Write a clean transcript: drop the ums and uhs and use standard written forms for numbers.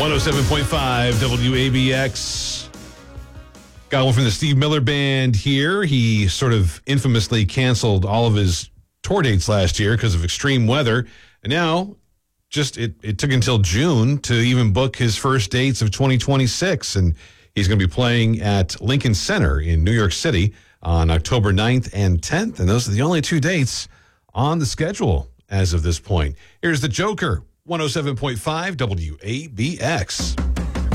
107.5 WABX. Got one from the Steve Miller Band here. He sort of infamously canceled all of his tour dates last year because of extreme weather. And now, it took until June to even book his first dates of 2026. And he's going to be playing at Lincoln Center in New York City on October 9th and 10th. And those are the only two dates on the schedule as of this point. Here's the Joker, 107.5 WABX.